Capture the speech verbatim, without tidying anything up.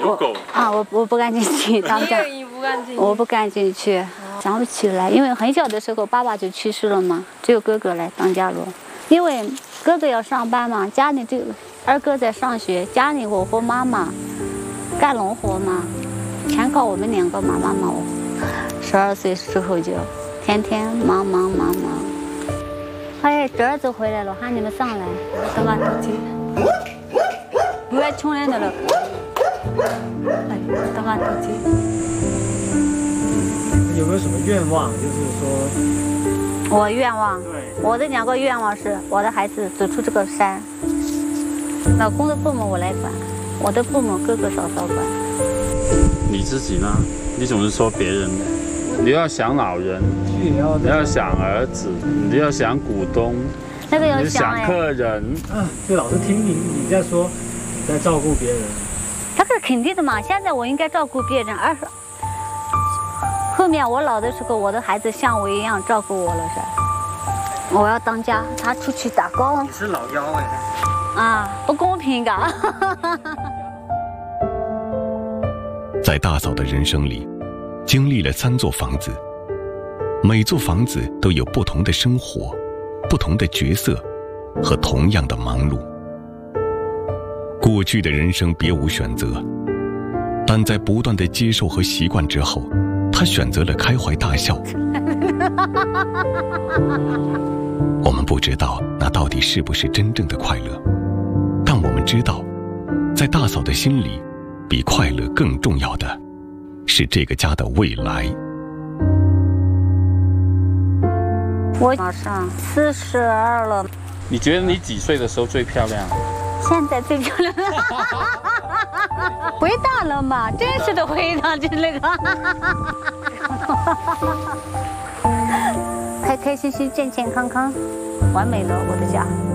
狗狗啊，我我不敢进去，他们家你不敢进去， 我不敢进去，想不起来，因为很小的时候爸爸就去世了嘛，只有哥哥来当家了。因为哥哥要上班嘛，家里就二哥在上学，家里我和妈妈干农活嘛，全靠我们两个妈妈嘛。我十二岁时候就天天忙忙忙忙。哎，侄儿子回来了，喊你们上来，等晚自己。不要穷人的了，哎，等晚自己。 有没有什么愿望？就是说， 我愿望， 对， 我的两个愿望是，我的孩子走出这个山，老公的父母我来管，我的父母哥哥嫂嫂管。 你自己呢？你总是说别人的，你要想老人， 也要你要想儿子，你要想股东， 那个要你想想哎， 客人。 啊，就老是听你你在说你在照顾别人， 他是肯定的嘛。现在我应该照顾别人，而是后面我老的时候，我的孩子像我一样照顾我了是。我要当家，他出去打工你是老幺哎。 啊，不公平的。 在大嫂的人生里，经历了三座房子，每座房子都有不同的生活、不同的角色和同样的忙碌。过去的人生别无选择，但在不断的接受和习惯之后，他选择了开怀大笑。我们不知道那到底是不是真正的快乐，但我们知道，在大嫂的心里，比快乐更重要的是这个家的未来。 我马上四十二了， 你觉得你几岁的时候最漂亮？ 现在最漂亮。回答了嘛，真实的回答就是那个。开开心心，健健康康，完美了我的家。